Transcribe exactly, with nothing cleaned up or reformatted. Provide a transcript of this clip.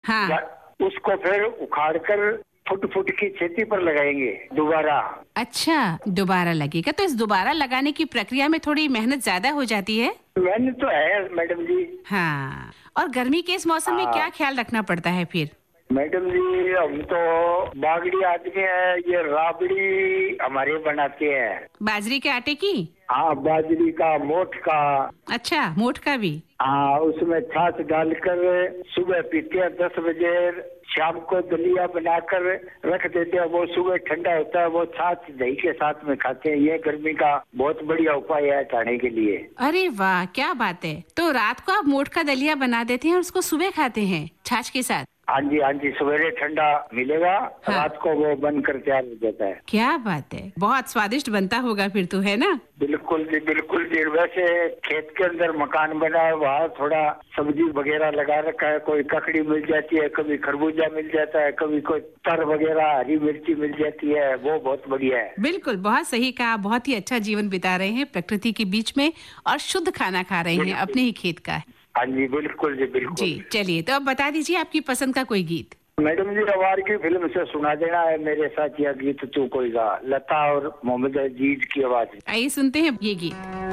हाँ। उसको फिर उखाड़ कर फुट फुट की खेती पर लगाएंगे दोबारा। अच्छा, दोबारा लगेगा। तो इस दोबारा लगाने की प्रक्रिया में थोड़ी मेहनत ज्यादा हो जाती है? मेहनत तो है मैडम जी। हाँ। और गर्मी के इस मौसम में क्या ख्याल रखना पड़ता है फिर? मैडम जी हम तो बागड़ी आदमी है, ये राबड़ी हमारे बनाते हैं। बाजरे के आटे की? हाँ, बाजरी का, मोठ का। अच्छा, मोठ का भी? हाँ, उसमें छाछ डालकर सुबह पीते हैं दस बजे, शाम को दलिया बनाकर रख देते हैं। वो सुबह ठंडा होता है, वो छाछ दही के साथ में खाते हैं। ये गर्मी का बहुत बढ़िया उपाय है खाने के लिए। अरे वाह, क्या बात है। तो रात को आप मोठ का दलिया बना देते हैं और उसको सुबह खाते हैं छाछ के साथ? हाँ जी, हाँ जी, सवेरे ठंडा मिलेगा। हाँ। रात को वो बनकर तैयार हो जाता है। क्या बात है, बहुत स्वादिष्ट बनता होगा फिर तो, है ना? बिल्कुल जी, बिल्कुल जी। वैसे खेत के अंदर मकान बना है, वहाँ थोड़ा सब्जी वगैरह लगा रखा है। कोई ककड़ी मिल जाती है, कभी खरबूजा मिल जाता है, कभी कोई तर वगैरह हरी मिर्ची मिल जाती है। वो बहुत बढ़िया है। बिल्कुल, बहुत सही कहा। बहुत ही अच्छा जीवन बिता रहे हैं प्रकृति के बीच में और शुद्ध खाना खा रहे हैं अपने ही खेत का। हाँ जी, बिल्कुल जी, बिल्कुल जी। चलिए, तो अब बता दीजिए आपकी पसंद का कोई गीत। मैडम जी, अवार की फिल्म से सुना देना है मेरे साथ यह गीत तू कोई गा, लता और मोहम्मद अजीज की आवाज। आइए सुनते हैं ये गीत।